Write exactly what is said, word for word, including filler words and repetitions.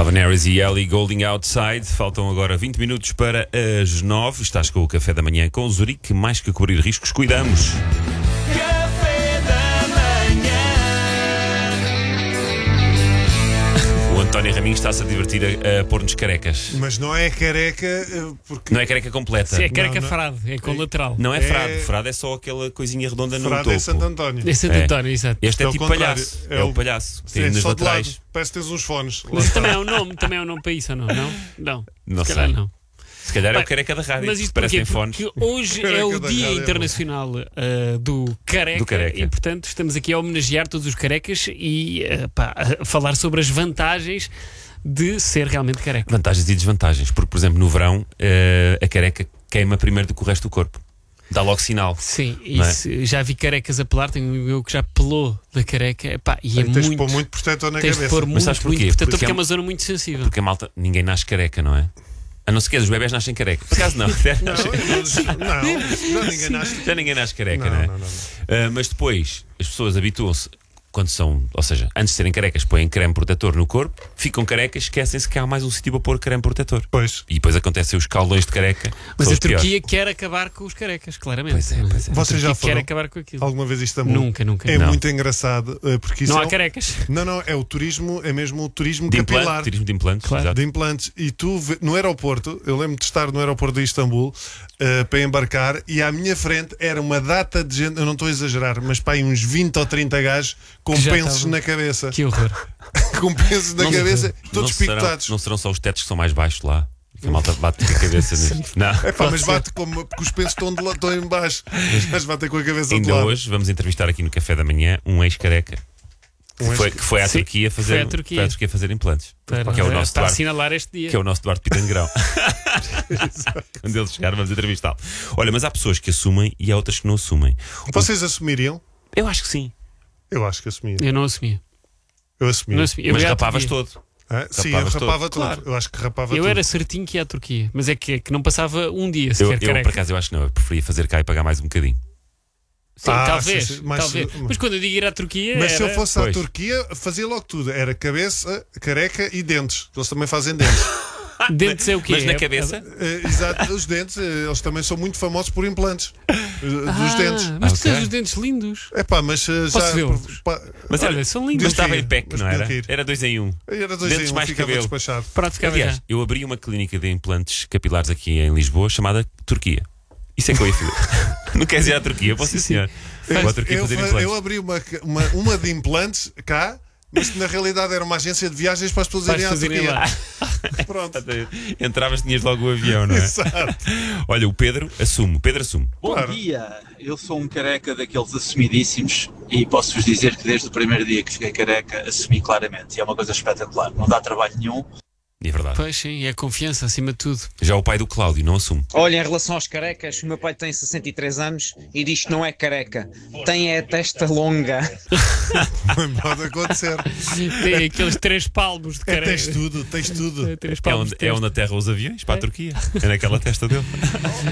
Calvin Harris e Ellie Goulding Outside. Faltam agora vinte minutos para as nove. Estás com o Café da Manhã com o Zurique. Mais que cobrir riscos, cuidamos. Café da Manhã. O António Raminhos está-se a divertir a, a pôr-nos carecas. Mas não é careca porque... Não é careca completa. Sim, é careca Não, não. frado, é com lateral. Não é, É- frado. Frado é só aquela coisinha redonda no Frado topo. é Santo António. É Santo É. António, exato. Este é, É o tipo contrário. palhaço. É, É o o- palhaço que tem Sim, nas só de lado. laterais. Parece que tens uns fones. Mas isso também é um nome, também é um nome para isso ou não? Não? Não. Não Se calhar sei. não. Se calhar é Bem, o careca da rádio. Mas que isto parece porquê? em fones. Porque hoje Careca é o da Dia rádio é Internacional uh, do careca, Do careca. e, portanto, estamos aqui a homenagear todos os carecas e uh, pá, a falar sobre as vantagens de ser realmente careca. Vantagens e desvantagens. Porque, por exemplo, no verão, eh, a careca queima primeiro do que o resto do corpo. Dá logo sinal. Sim, e Não é? se- já vi carecas a pelar, tenho um amigo meu que já pelou da careca, pá, e é Tens de muito. pôr muito protetor na Tens de cabeça. pôr muito, sabes muito, porquê? portanto, Porque porque é é um- uma zona muito sensível. Porque a malta, ninguém nasce careca, não é? A não ser que os bebés nascem careca. Por acaso não. Não, eu não, não, já ninguém nasce. Já ninguém nasce careca, Não, não, é? não, não, não. Ah, mas depois as pessoas habituam-se, quando são, ou seja, antes de serem carecas, põem creme protetor no corpo, ficam carecas, esquecem-se que há mais um sítio para pôr creme protetor. Pois. E depois acontecem os caldões de careca. que Mas são a os piores. Turquia quer acabar com os carecas, claramente. Pois é, pois é. A Vocês já Turquia quer foram acabar com aquilo. alguma vez a Istambul? Nunca, nunca. É Não. muito engraçado eh, porque isso Não é há um- carecas. Não, não, é o turismo, é mesmo o turismo De capilar. implante, turismo de implantes. Claro. exato. De implantes. E tu, vê- no aeroporto, eu lembro de estar no aeroporto de Istambul eh, para embarcar e à minha frente era uma data de gente, eu não estou a exagerar, mas pá, aí uns vinte ou trinta gajos com Que já pensos estavam. na cabeça. Que horror. Com pensos na Não- cabeça, todos não serão, picotados. não serão só os tetos que são mais baixos lá. Que a malta bate com a cabeça nisto. Não. É pá, Pode mas ser. bate como, porque os pensos estão, de lá, estão em baixo. Mas batem com a cabeça de Ainda lado. hoje vamos entrevistar aqui no Café da Manhã um ex-careca. Um Que ex- foi, que foi à Sim, Turquia fazer, foi à Turquia. foi à Turquia fazer implantes. Para, que é o nosso para Duarte, assinalar este dia. que é o nosso Duarte Pitangrão. Quando ele chegar, vamos entrevistá-lo. Olha, mas há pessoas que assumem e há outras que não assumem. Vocês assumiriam? Eu acho que sim. Eu acho que assumia. Eu não assumia. Eu Eu, assumia. não assumia. Eu Mas ia à rapavas Turquia. todo. Ah, sim, eu Rapavas rapava todo. tudo. Eu acho que rapava Eu tudo. era certinho que ia à Turquia, mas é que, é que não passava um dia Eu, sequer eu, careca. por acaso, eu acho que não. Eu preferia fazer cá e pagar mais um bocadinho. Sim, Ah, talvez, sim, sim, mas- talvez. Mas quando eu digo ir à Turquia, Mas se era... eu fosse à Pois. Turquia, fazia logo tudo. Era cabeça, careca e dentes. Eles também fazem dentes. dentes é o quê? Mas na É- cabeça? Eh, exato, os dentes, eh, eles também são muito famosos por implantes eh, Ah, dos dentes. Mas tu Ok. tens os dentes lindos. É pá, mas eh, já. Posso vê-los? pá, Mas Olha, era, são mas lindos. Diz- estava que ir, em P E C, mas não tinha era? que ir. Era dois em um. era dois Dentes em um, mais ficava cabelo. despachado. Pronto, ficava Aliás, já. eu abri uma clínica de implantes capilares aqui em Lisboa chamada Turquia. Isso é que eu ia fazer. Não queres ir à Turquia? Posso, sim, senhor. Eu vou à Turquia Eu, fazer fa- implantes. eu abri uma, uma, uma de implantes cá, mas que na realidade era uma agência de viagens para as pessoas irem Vais à fazerem Turquia. lá. Pronto. Entravas, tinhas logo o avião, não é? Exato. Olha, o Pedro assume. O Pedro assume. Bom Claro. dia, eu sou um careca daqueles assumidíssimos e posso-vos dizer que desde o primeiro dia que fiquei careca assumi claramente e é uma coisa espetacular, não dá trabalho nenhum. E é verdade. Pois sim, é a confiança acima de tudo. Já o pai do Cláudio não assume. Olha, em relação aos carecas, o meu pai tem sessenta e três anos e diz que não é careca, tem é a testa longa. Pode acontecer. Tem aqueles três palmos de É, careca. tens tudo, tens tudo. Três É palmos onde, de é testa. onde aterram os aviões para a Turquia. É naquela testa dele.